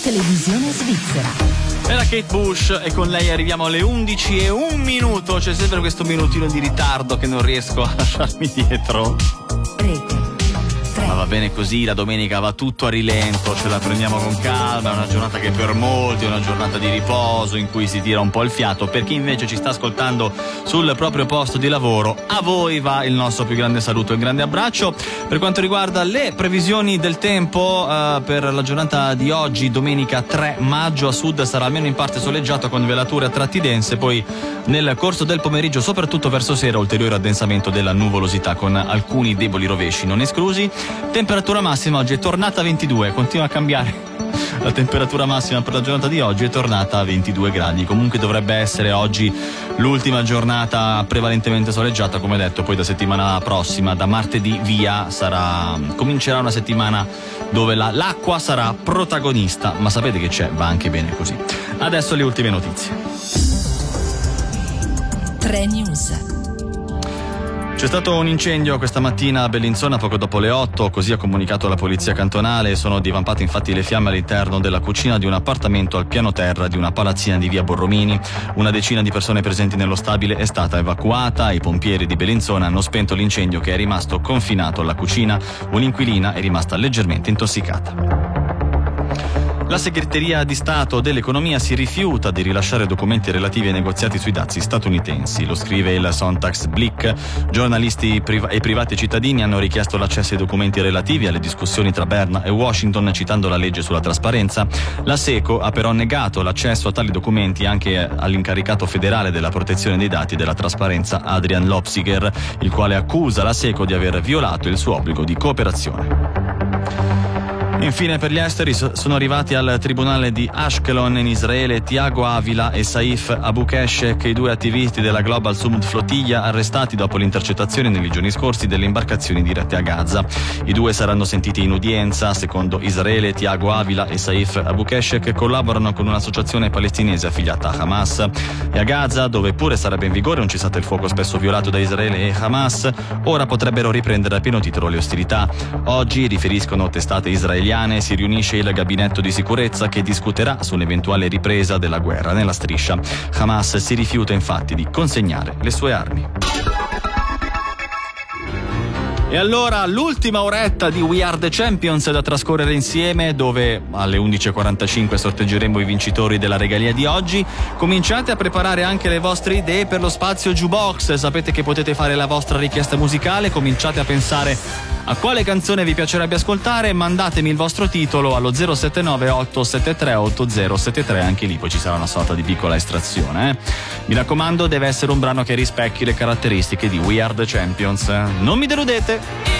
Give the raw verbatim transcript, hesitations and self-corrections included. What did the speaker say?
televisione svizzera. Era Kate Bush e con lei arriviamo alle undici e un minuto. C'è sempre questo minutino di ritardo che non riesco a lasciarmi dietro. Rete. Ma va bene così, la domenica va tutto a rilento, ce la prendiamo con calma, è una giornata che per molti è una giornata di riposo in cui si tira un po' il fiato. Per chi invece ci sta ascoltando sul proprio posto di lavoro, a voi va il nostro più grande saluto e un grande abbraccio. Per quanto riguarda le previsioni del tempo eh, per la giornata di oggi, domenica tre maggio, a sud sarà almeno in parte soleggiato con velature a tratti dense, poi nel corso del pomeriggio, soprattutto verso sera, ulteriore addensamento della nuvolosità con alcuni deboli rovesci non esclusi. Temperatura massima oggi è tornata a ventidue, continua a cambiare. La temperatura massima per la giornata di oggi è tornata a ventidue gradi. Comunque dovrebbe essere oggi l'ultima giornata prevalentemente soleggiata, come detto. Poi da settimana prossima, da martedì via, sarà comincerà una settimana dove la, l'acqua sarà protagonista, ma sapete che c'è, va anche bene così. Adesso le ultime notizie. tre News. C'è stato un incendio questa mattina a Bellinzona poco dopo le otto, così ha comunicato la polizia cantonale. Sono divampate infatti le fiamme all'interno della cucina di un appartamento al piano terra di una palazzina di via Borromini. Una decina di persone presenti nello stabile è stata evacuata. I pompieri di Bellinzona hanno spento l'incendio che è rimasto confinato alla cucina. Un'inquilina è rimasta leggermente intossicata. La Segreteria di Stato dell'Economia si rifiuta di rilasciare documenti relativi ai negoziati sui dazi statunitensi. Lo scrive il Sonntagsblick. Giornalisti priva- e privati cittadini hanno richiesto l'accesso ai documenti relativi alle discussioni tra Berna e Washington, citando la legge sulla trasparenza. La SECO ha però negato l'accesso a tali documenti anche all'incaricato federale della protezione dei dati e della trasparenza Adrian Lopsiger, il quale accusa la SECO di aver violato il suo obbligo di cooperazione. Infine, per gli esteri sono arrivati al tribunale di Ashkelon in Israele Tiago Avila e Saif Abukeshek, i due attivisti della Global Summit Flotilla arrestati dopo l'intercettazione nei giorni scorsi delle imbarcazioni dirette a Gaza. I due saranno sentiti in udienza. Secondo Israele, Tiago Avila e Saif Abukeshek collaborano con un'associazione palestinese affiliata a Hamas. E a Gaza, dove pure sarebbe in vigore un cessate il fuoco spesso violato da Israele e Hamas, ora potrebbero riprendere a pieno titolo le ostilità. Oggi, riferiscono testate israeliane, si riunisce il gabinetto di sicurezza che discuterà sull'eventuale ripresa della guerra nella striscia. Hamas si rifiuta infatti di consegnare le sue armi. E allora l'ultima oretta di We Are The Champions da trascorrere insieme, dove alle undici e quarantacinque sorteggeremo i vincitori della regalia di oggi. Cominciate a preparare anche le vostre idee per lo spazio Jukebox. Sapete che potete fare la vostra richiesta musicale, cominciate a pensare a quale canzone vi piacerebbe ascoltare, mandatemi il vostro titolo allo zero sette nove otto sette tre otto zero sette tre, anche lì poi ci sarà una sorta di piccola estrazione. Eh? Mi raccomando, deve essere un brano che rispecchi le caratteristiche di We Are The Champions. Non mi deludete!